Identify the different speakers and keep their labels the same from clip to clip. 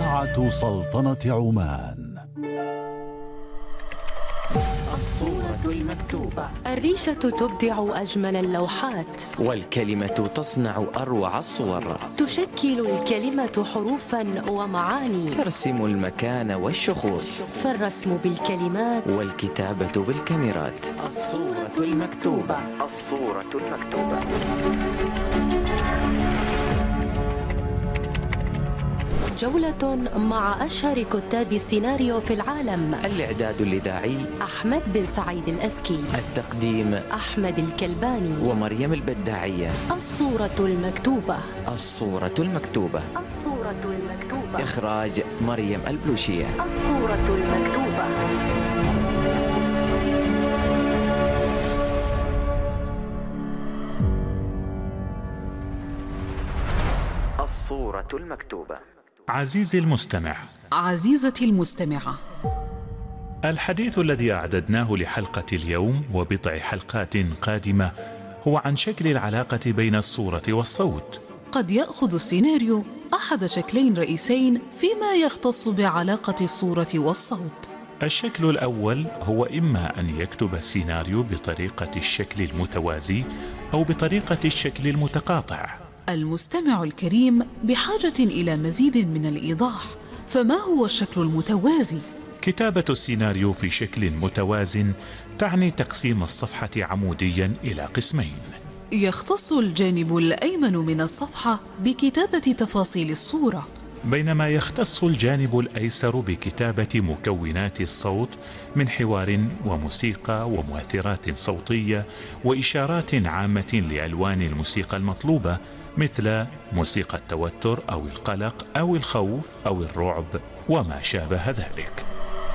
Speaker 1: إذاعة سلطنة عمان.
Speaker 2: الصورة المكتوبة.
Speaker 3: الريشة تبدع أجمل اللوحات،
Speaker 2: والكلمة تصنع أروع الصور.
Speaker 3: تشكل الكلمة حروفا ومعاني،
Speaker 2: ترسم المكان والشخوص،
Speaker 3: فالرسم بالكلمات
Speaker 2: والكتابة بالكاميرات. الصورة المكتوبة. الصورة المكتوبة.
Speaker 3: جولة مع أشهر كتاب السيناريو في العالم.
Speaker 2: الإعداد الإذاعي
Speaker 3: أحمد بن سعيد الأسكي،
Speaker 2: التقديم
Speaker 3: أحمد الكلباني
Speaker 2: ومريم البداعية.
Speaker 3: الصورة المكتوبة.
Speaker 2: الصورة المكتوبة.
Speaker 3: الصورة المكتوبة.
Speaker 2: إخراج مريم البلوشية.
Speaker 3: الصورة المكتوبة.
Speaker 2: الصورة المكتوبة.
Speaker 4: عزيزي المستمع،
Speaker 5: عزيزتي المستمعة،
Speaker 4: الحديث الذي أعددناه لحلقة اليوم وبضع حلقات قادمة هو عن شكل العلاقة بين الصورة والصوت.
Speaker 5: قد يأخذ السيناريو أحد شكلين رئيسين فيما يختص بعلاقة الصورة والصوت.
Speaker 4: الشكل الأول هو إما أن يكتب السيناريو بطريقة الشكل المتوازي أو بطريقة الشكل المتقاطع.
Speaker 5: المستمع الكريم بحاجة إلى مزيد من الإيضاح، فما هو الشكل المتوازي؟
Speaker 4: كتابة السيناريو في شكل متوازن تعني تقسيم الصفحة عموديا إلى قسمين.
Speaker 5: يختص الجانب الأيمن من الصفحة بكتابة تفاصيل الصورة،
Speaker 4: بينما يختص الجانب الأيسر بكتابة مكونات الصوت من حوار وموسيقى ومؤثرات صوتية وإشارات عامة لألوان الموسيقى المطلوبة، مثل موسيقى التوتر أو القلق أو الخوف أو الرعب وما شابه ذلك.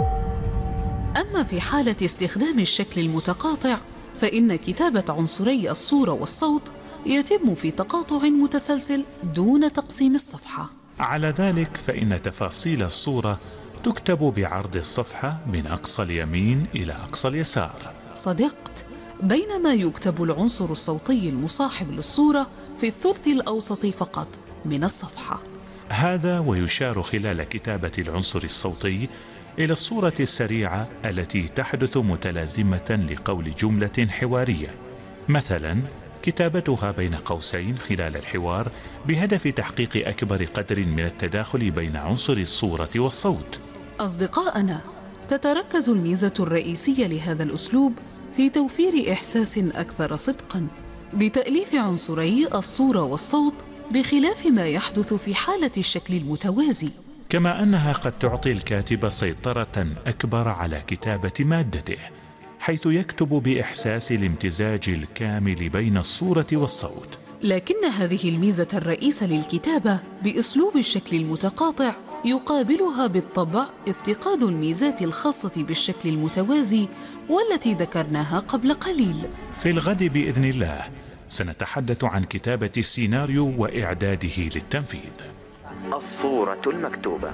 Speaker 5: أما في حالة استخدام الشكل المتقاطع فإن كتابة عنصري الصورة والصوت يتم في تقاطع متسلسل دون تقسيم الصفحة.
Speaker 4: على ذلك فإن تفاصيل الصورة تكتب بعرض الصفحة من أقصى اليمين إلى أقصى اليسار.
Speaker 5: صدقت، بينما يكتب العنصر الصوتي المصاحب للصورة في الثلث الأوسط فقط من الصفحة.
Speaker 4: هذا ويشار خلال كتابة العنصر الصوتي إلى الصورة السريعة التي تحدث متلازمة لقول جملة حوارية، مثلا كتابتها بين قوسين خلال الحوار بهدف تحقيق أكبر قدر من التداخل بين عنصر الصورة والصوت.
Speaker 5: أصدقائنا، تتركز الميزة الرئيسية لهذا الأسلوب في توفير إحساس أكثر صدقاً بتأليف عنصري الصورة والصوت، بخلاف ما يحدث في حالة الشكل المتوازي،
Speaker 4: كما أنها قد تعطي الكاتب سيطرة أكبر على كتابة مادته، حيث يكتب بإحساس الامتزاج الكامل بين الصورة والصوت.
Speaker 5: لكن هذه الميزة الرئيسة للكتابة بأسلوب الشكل المتقاطع يقابلها بالطبع افتقاد الميزات الخاصة بالشكل المتوازي والتي ذكرناها قبل قليل.
Speaker 4: في الغد بإذن الله سنتحدث عن كتابة السيناريو وإعداده للتنفيذ.
Speaker 2: الصورة المكتوبة.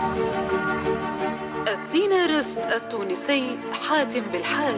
Speaker 5: السيناريست التونسي حاتم بالحاج.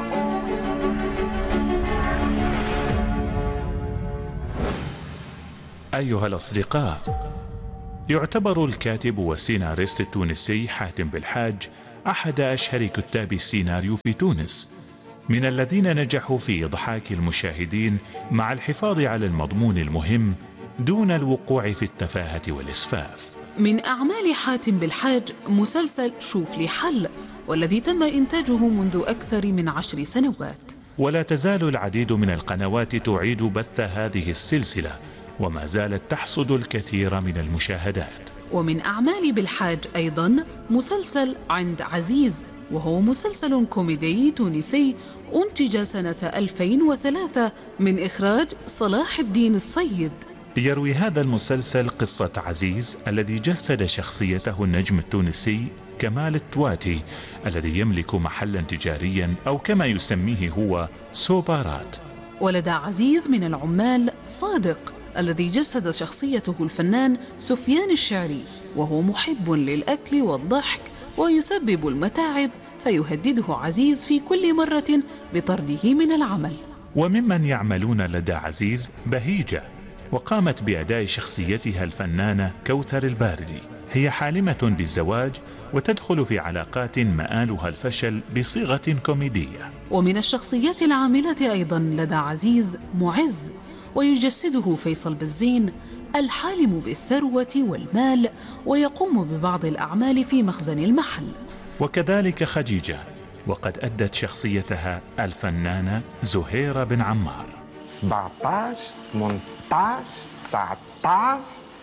Speaker 4: أيها الأصدقاء، يعتبر الكاتب والسيناريست التونسي حاتم بالحاج أحد أشهر كتاب السيناريو في تونس، من الذين نجحوا في إضحاك المشاهدين مع الحفاظ على المضمون المهم دون الوقوع في التفاهة والإسفاف.
Speaker 5: من أعمال حاتم بالحاج مسلسل شوف لي حل، والذي تم إنتاجه منذ أكثر من 10 سنوات.
Speaker 4: ولا تزال العديد من القنوات تعيد بث هذه السلسلة، وما زالت تحصد الكثير من المشاهدات.
Speaker 5: ومن أعمال بالحاج أيضا مسلسل عند عزيز، وهو مسلسل كوميدي تونسي أنتج سنة 2003 من إخراج صلاح الدين الصيد.
Speaker 4: يروي هذا المسلسل قصة عزيز الذي جسد شخصيته النجم التونسي كمال التواتي، الذي يملك محلا تجاريا أو كما يسميه هو سوبارات.
Speaker 5: ولدى عزيز من العمال صادق الذي جسد شخصيته الفنان سفيان الشعري، وهو محب للأكل والضحك ويسبب المتاعب، فيهدده عزيز في كل مرة بطرده من العمل.
Speaker 4: وممن يعملون لدى عزيز بهيجة، وقامت بأداء شخصيتها الفنانة كوثر الباردي. هي حالمة بالزواج وتدخل في علاقات مآلها الفشل بصيغة كوميدية.
Speaker 5: ومن الشخصيات العاملة أيضا لدى عزيز معز، ويجسده فيصل بالزين الحالم بالثروة والمال، ويقوم ببعض الأعمال في مخزن المحل.
Speaker 4: وكذلك خديجة، وقد أدت شخصيتها الفنانة زهيرة بن عمار.
Speaker 6: 17 18 19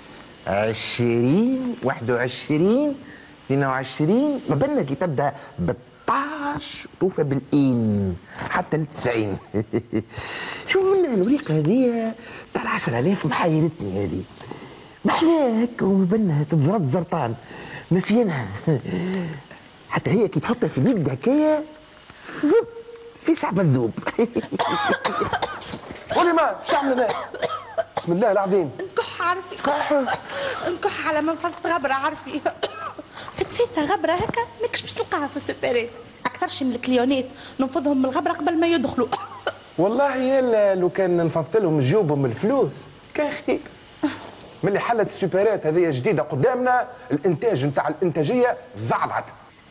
Speaker 6: 20 21 22 ما بالنا كي تبدا ب 12 توفى بالإين حتى ل 90. شو منا الوريقة هذه تاع 10,000 محيرتني هذه، محلاها هكا وما بالنا تتزرط زرطان ما فينها. حتى هي كي تحطها في اليد هكايا في شعب مذوب.
Speaker 7: قولي ما شو تعمل هذا؟ بسم الله العظيم.
Speaker 8: نكح عارفي، نكح على منفذة غبرة عارفي. فتفيتها غبرة هكا ماكش باش تلقاها في السوبرات، أكثرش من الكليونات ننفضهم من الغبرة قبل ما يدخلوا.
Speaker 7: والله يا لو كان نفضت لهم جيوبهم الفلوس كان خير. ملي حلت السوبرات هذه جديدة قدامنا الإنتاج نتاع الإنتاجية ضعضعت.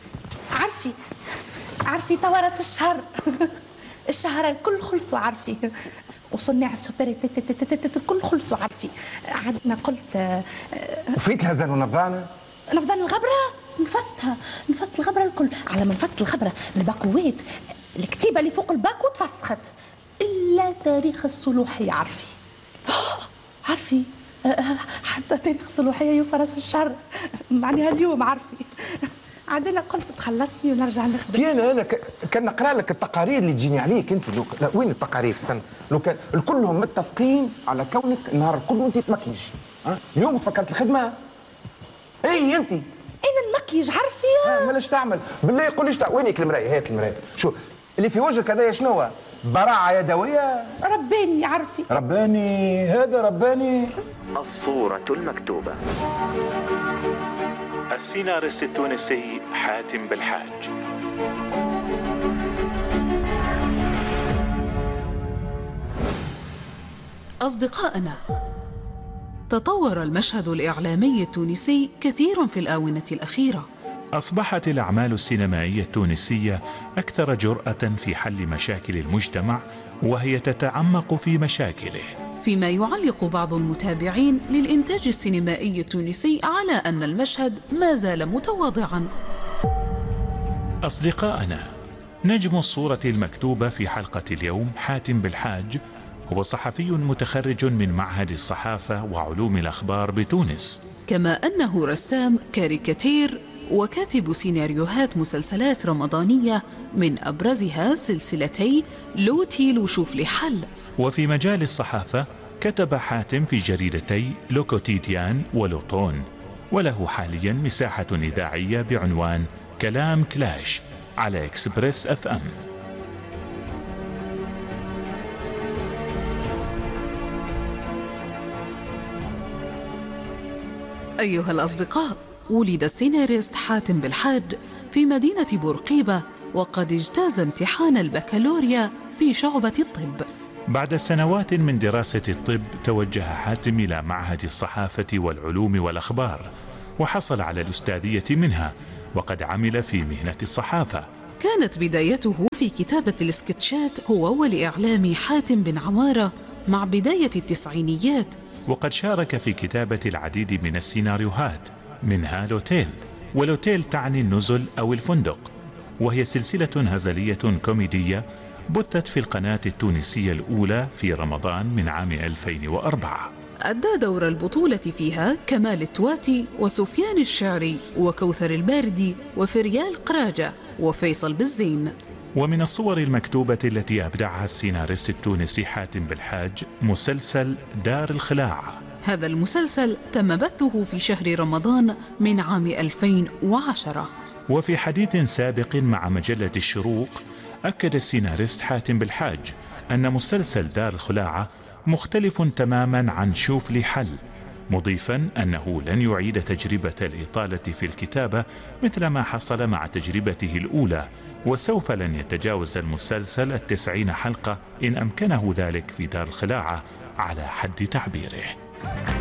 Speaker 8: عارفي توارث الشهر. الشهر الكل خلصوا عارفي، وصناع السوبرات الكل خلصوا عارفي. عندنا قلت
Speaker 7: وفيت هزن ونفضانا
Speaker 8: نفضان الغبرة، نفضت الغبرة الكل على منفذة الغبرة. الباكوات الكتيبة اللي فوق الباكو تفسخت إلا تاريخ الصلوحية عارفي حتى تاريخ الصلوحية يفرس الشر معناها اليوم عارفي. عندنا قلت تخلصني ونرجع نخدم.
Speaker 7: انا كان نقرا لك التقارير اللي تجيني عليك انت. لا وين التقارير؟ استنى، لو كان الكلهم متفقين على كونك النهار الكل وانت تمكيج. اليوم تفكرت الخدمه. اي انت
Speaker 8: انا المكيج عارفي.
Speaker 7: مالاش تعمل بالله يقول ليش وينك المرايه؟ هات المرايه. شو اللي في وجهك هذايا شنو هو؟ براعه يدويه؟
Speaker 8: رباني عارفي.
Speaker 7: رباني هذا رباني.
Speaker 2: الصورة المكتوبة.
Speaker 4: السيناريست التونسي حاتم بالحاج.
Speaker 5: أصدقائنا، تطور المشهد الإعلامي التونسي كثير في الآونة الأخيرة.
Speaker 4: أصبحت الأعمال السينمائية التونسية أكثر جرأة في حل مشاكل المجتمع، وهي تتعمق في مشاكله.
Speaker 5: فيما يعلق بعض المتابعين للإنتاج السينمائي التونسي على أن المشهد ما زال متواضعاً.
Speaker 4: أصدقائنا، نجم الصورة المكتوبة في حلقة اليوم حاتم بالحاج هو صحفي متخرج من معهد الصحافة وعلوم الأخبار بتونس،
Speaker 5: كما أنه رسام كاريكاتير وكاتب سيناريوهات مسلسلات رمضانية، من أبرزها سلسلتي لوتيل وشوف لي حل.
Speaker 4: وفي مجال الصحافة كتب حاتم في جريدتي لو كوتيديان ولوطون، وله حاليا مساحة إذاعية بعنوان كلام كلاش على إكسبريس FM.
Speaker 5: أيها الأصدقاء، ولد السيناريست حاتم بالحاج في مدينة بورقيبة، وقد اجتاز امتحان البكالوريا في شعبة الطب.
Speaker 4: بعد سنوات من دراسة الطب توجه حاتم إلى معهد الصحافة والعلوم والأخبار، وحصل على الأستاذية منها، وقد عمل في مهنة الصحافة.
Speaker 5: كانت بدايته في كتابة السكتشات هو والإعلامي حاتم بن عمارة مع بداية التسعينيات،
Speaker 4: وقد شارك في كتابة العديد من السيناريوهات، منها لوتيل. ولوتيل تعني النزل أو الفندق، وهي سلسلة هزلية كوميدية بثت في القناة التونسية الأولى في رمضان من عام 2004.
Speaker 5: أدى دور البطولة فيها كمال التواتي وسفيان الشعري وكوثر الباردي وفريال قراجة وفيصل بالزين.
Speaker 4: ومن الصور المكتوبة التي أبدعها السيناريست التونسي حاتم بالحاج مسلسل دار الخلاعة.
Speaker 5: هذا المسلسل تم بثه في شهر رمضان من عام 2010.
Speaker 4: وفي حديث سابق مع مجلة الشروق أكد السيناريست حاتم بالحاج أن مسلسل دار الخلاعة مختلف تماما عن شوف لي حل، مضيفا أنه لن يعيد تجربة الإطالة في الكتابة مثل ما حصل مع تجربته الأولى، وسوف لن يتجاوز المسلسل 90 حلقة إن أمكنه ذلك في دار الخلاعة على حد تعبيره.